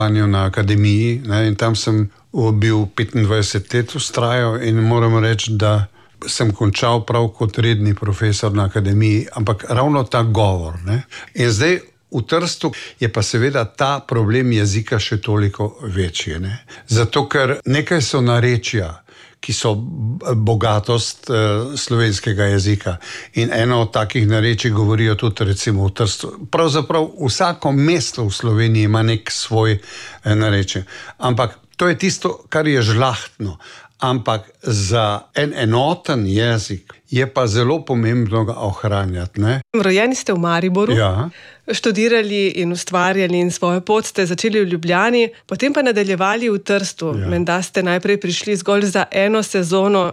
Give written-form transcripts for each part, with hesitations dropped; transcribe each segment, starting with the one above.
na akademiji, ne, in tam sem bil 25 let vztrajal in moram reči, da sem končal prav kot redni profesor na akademiji, ampak ravno ta govor. Ne. In zdaj v Trstu je pa seveda ta problem jezika še toliko večji. Ne. Zato, ker nekaj so narečja, ki so bogatost slovenskega jezika. In eno od takih narečij govorijo tudi recimo v Trstu. Pravzaprav vsako mesto v Sloveniji ima nek svoj narečje. Ampak to je tisto, kar je žlahtno. Ampak za en enoten jezik je pa zelo pomembno ga ohranjati. Ne? Rojeni ste v Mariboru, ja. Študirali in ustvarjali in svojo pot ste začeli v Ljubljani, potem pa nadaljevali v Trstu. Ja. Menda ste najprej prišli zgolj za eno sezono.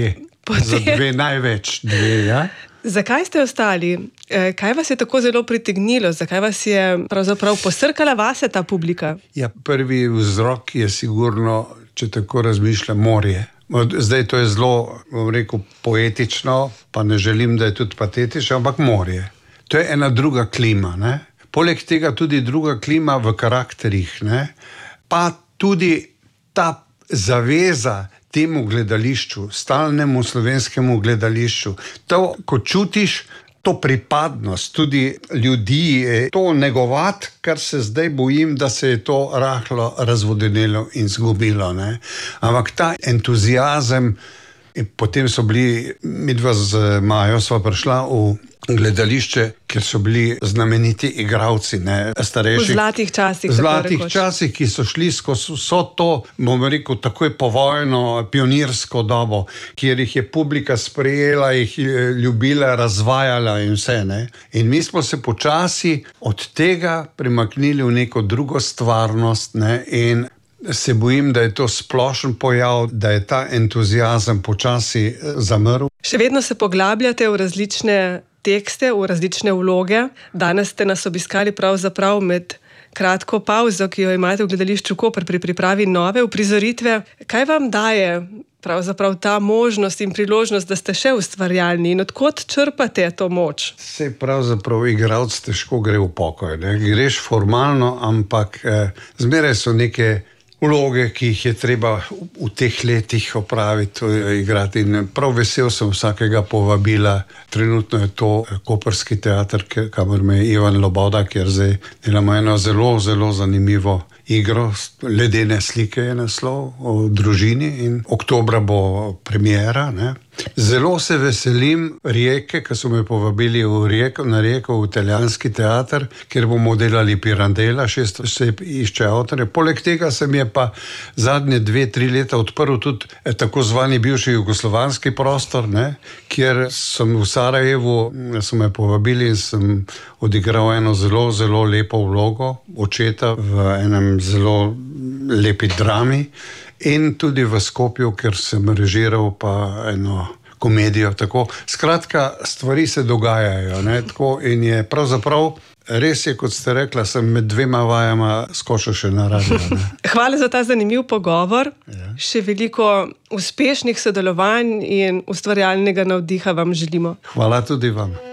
Za dve največ. Ja. Zakaj ste ostali? Kaj vas je tako zelo pritegnilo? Zakaj vas je pravzaprav posrkala vase ta publika? Ja, prvi vzrok je sigurno, če tako razmišljam, morje. Zdaj to je zelo, bom rekel, poetično, pa ne želim, da je tudi patetično, ampak morje. To je ena druga klima. Ne? Poleg tega tudi druga klima v karakterih. Ne? Pa tudi ta zaveza temu gledališču, stalnemu slovenskemu gledališču. To, ko čutiš to pripadnost tudi ljudi, to negovati, kar se zdaj bojim, da se je to rahlo razvodenelo in zgubilo. Ne? Ampak ta entuziazem, potem so bili, midva z Majo sva prišla v gledališče, kjer so bili znameniti igralci, ne, starejši. V zlatih časih. V zlatih časih, ki so šli skozi vso to, bom rekel, takoj povojno pionirsko dobo, kjer jih je publika sprejela, jih ljubila, razvajala in vse. Ne. In mi smo se počasi od tega premaknili v neko drugo stvarnost, ne, in se bojim, da je to splošen pojav, da je ta entuziazem počasi zamrl. Še vedno se poglabljate v različne tekste, v različne vloge. Danes ste nas obiskali pravzaprav med kratko pavzo, ki jo imate v gledališču Koper pri pripravi nove uprizoritve. Kaj vam daje pravzaprav ta možnost in priložnost, da ste še ustvarjalni in odkot črpate to moč? Sej pravzaprav igralec težko gre v pokoj. Ne? Greš formalno, ampak zmeraj so neke vloge, ki jih je treba v teh letih opraviti, igrati. In prav vesel sem vsakega povabila. Trenutno je to Koprski teater, kamor me je Ivan Loboda, kjer zdaj delamo eno zelo, zelo zanimivo igro. Ledene slike je naslov o družini in oktobra bo premiera. Ne? Zelo se veselim Rijeke, ko so me povabili na Rijeko, v italijanski teater, kjer bomo delali Pirandela, 6 oseb išče avtorje. Poleg tega se mi je pa zadnje 2-3 leta odprl tudi tako zvani bivši jugoslovanski prostor, ne, kjer sem v Sarajevu, so me povabili in sem odigral eno zelo, zelo lepo vlogo očeta v enem zelo lepi drami. In tudi v Skopju, ker sem režiral pa eno komedijo. Tako. Skratka, stvari se dogajajo. Ne? Tako, in je pravzaprav, res je, kot ste rekla, sem med dvema vajama skočil še na radio. Ne? Hvala za ta zanimiv pogovor. Ja. Še veliko uspešnih sodelovanj in ustvarjalnega navdiha vam želimo. Hvala tudi vam.